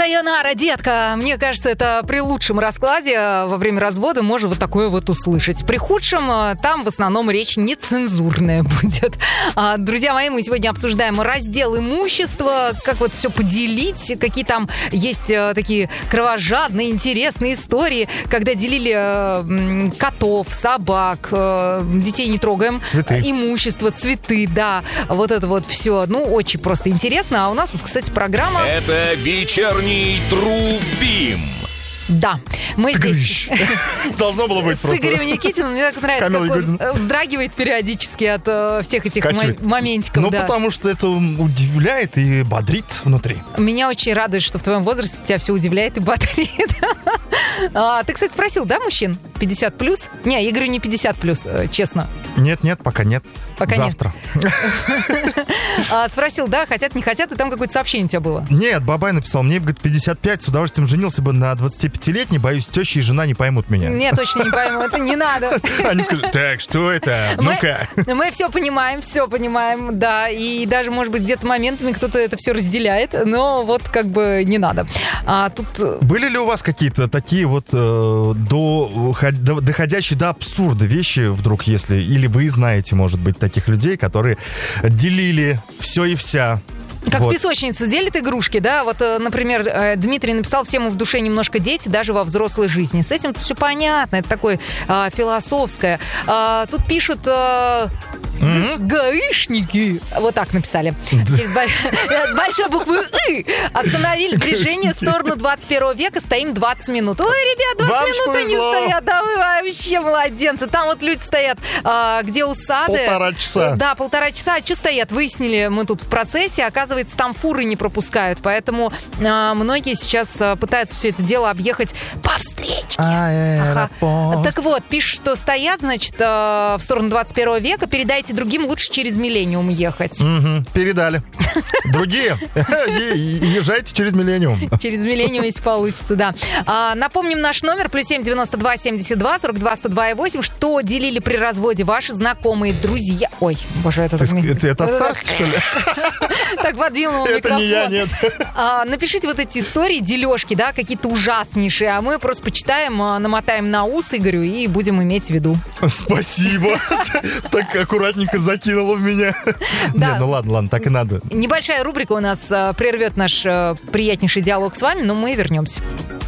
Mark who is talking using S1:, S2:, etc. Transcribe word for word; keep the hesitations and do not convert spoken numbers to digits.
S1: Сайонара, детка. Мне кажется, это при лучшем раскладе во время развода можно вот такое вот услышать. При худшем там в основном речь нецензурная будет. Друзья мои, мы сегодня обсуждаем раздел имущества, как вот все поделить, какие там есть такие кровожадные, интересные истории, когда делили котов, собак, детей не трогаем.
S2: Цветы.
S1: Имущество, цветы, да. Вот это вот все. Ну, очень просто интересно. А у нас тут, кстати, программа...
S3: Это вечерний Трубим.
S1: Да, мы здесь...
S2: Должно было быть просто.
S1: С Игорем Никитиным. Мне так нравится, как он вздрагивает периодически от э, всех этих м- моментиков.
S2: Ну,
S1: да.
S2: потому что это удивляет и бодрит внутри.
S1: Меня очень радует, что в твоем возрасте тебя все удивляет и бодрит. а, ты, кстати, спросил, да, мужчин? пятьдесят плюс? Не, я говорю не пятьдесят плюс, честно.
S2: Нет, нет, пока нет.
S1: Пока
S2: Завтра.
S1: а, спросил, да, хотят, не хотят, и там какое-то сообщение у тебя было.
S2: Нет, Бабай написал, мне, говорит, пятьдесят пять, с удовольствием женился бы на двадцатипятилетней, боюсь, теща и жена не поймут меня.
S1: Нет, точно не пойму, это не надо.
S2: Они скажут, так, что это? Ну-ка.
S1: Мы, мы все понимаем, все понимаем, да, и даже, может быть, где-то моментами кто-то это все разделяет, но вот как бы не надо. А тут...
S2: Были ли у вас какие-то такие вот э, до, до, доходящие до абсурда вещи вдруг, если, или вы знаете, может быть, таких людей, которые делили все и вся?
S1: Как
S2: вот.
S1: В песочнице делят игрушки, да, вот, например, Дмитрий написал, всем в душе немножко дети, даже во взрослой жизни. С этим все понятно, это такое а, философское. А, тут пишут... А, Mm-hmm. Гаишники, вот так написали. С большой буквы «ы» остановили движение в сторону двадцать первого века, стоим двадцать минут. Ой, ребят, двадцать минут они стоят, да вы вообще молоденцы. Там вот люди стоят, где усады.
S2: Полтора часа.
S1: Да, полтора часа. А что стоят? Выяснили мы тут в процессе. Оказывается, там фуры не пропускают. Поэтому многие сейчас пытаются все это дело объехать по встречке. Ага. Так вот, пишут, что стоят, значит, в сторону двадцать первого века. Передайте другим, лучше через миллениум ехать.
S2: Угу, передали. Другие, езжайте через миллениум.
S1: Через миллениум, если получится, да. А, напомним наш номер, плюс семь девяносто два семьдесят два сорок два сто два и восемь. Что делили при разводе ваши знакомые, друзья? Ой, боже, это...
S2: Ты, это, это от старости, что ли?
S1: Так, подвинул микрофон.
S2: Это не я, нет.
S1: А, напишите вот эти истории, дележки, да, какие-то ужаснейшие, а мы просто почитаем, намотаем на ус Игорю и будем иметь в виду.
S2: Спасибо. Так аккуратненько закинула в меня.
S1: Да.
S2: Не, ну ладно, ладно, так и надо.
S1: Небольшая рубрика у нас прервет наш приятнейший диалог с вами, но мы вернемся.